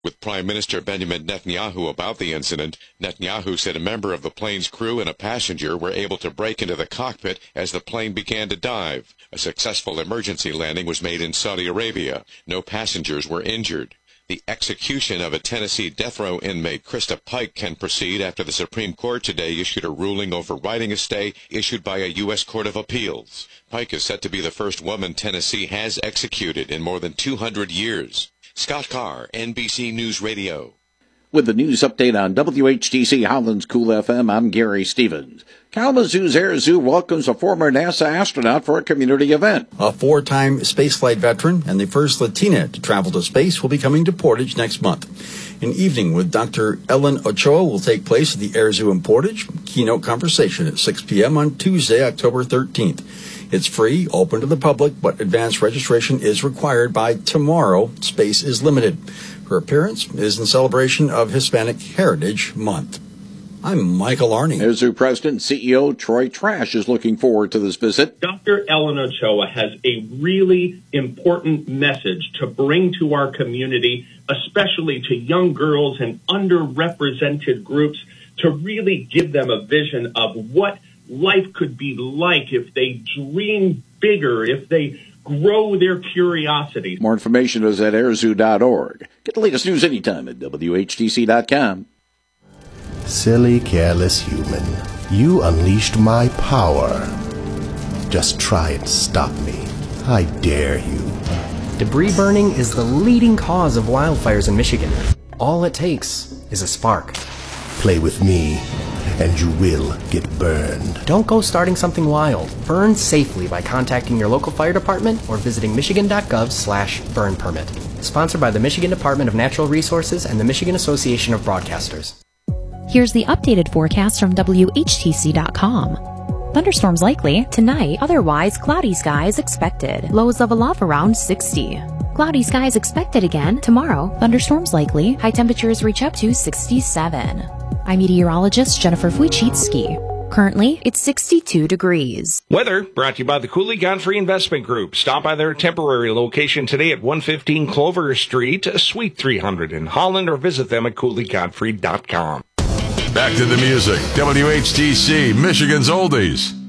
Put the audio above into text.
with Prime Minister Benjamin Netanyahu about the incident. Netanyahu said a member of the plane's crew and a passenger were able to break into the cockpit as the plane began to dive. A successful emergency landing was made in Saudi Arabia. No passengers were injured. The execution of a Tennessee death row inmate, Krista Pike, can proceed after the Supreme Court today issued a ruling overriding a stay issued by a U.S. Court of Appeals. Pike is set to be the first woman Tennessee has executed in more than 200 years. Scott Carr, NBC News Radio. With the news update on WHTC Holland's Cool FM, I'm Gary Stevens. Kalamazoo's Air Zoo welcomes a former NASA astronaut for a community event. A 4-time spaceflight veteran and the first Latina to travel to space will be coming to Portage next month. An evening with Dr. Ellen Ochoa will take place at the Air Zoo in Portage. Keynote conversation at 6 p.m. on Tuesday, October 13th. It's free, open to the public, but advanced registration is required by tomorrow. Space is limited. Her appearance is in celebration of Hispanic Heritage Month. I'm Michael Arney. Air Zoo President and CEO Troy Trash is looking forward to this visit. Dr. Ellen Ochoa has a really important message to bring to our community, especially to young girls and underrepresented groups, to really give them a vision of what life could be like if they dream bigger, if they grow their curiosity. More information is at airzoo.org. Get the latest news anytime at WHTC.com. Silly, careless human. You unleashed my power. Just try and stop me. I dare you. Debris burning is the leading cause of wildfires in Michigan. All it takes is a spark. Play with me, and you will get burned. Don't go starting something wild. Burn safely by contacting your local fire department or visiting michigan.gov/burn permit. Sponsored by the Michigan Department of Natural Resources and the Michigan Association of Broadcasters. Here's the updated forecast from WHTC.com. Thunderstorms likely tonight, otherwise cloudy skies expected. Lows level off around 60. Cloudy skies expected again tomorrow. Thunderstorms likely. High temperatures reach up to 67. I'm meteorologist Jennifer Wojcicki. Currently, it's 62 degrees. Weather brought to you by the Cooley Godfrey Investment Group. Stop by their temporary location today at 115 Clover Street, Suite 300 in Holland, or visit them at CooleyGodfrey.com. Back to the music. WHTC, Michigan's Oldies.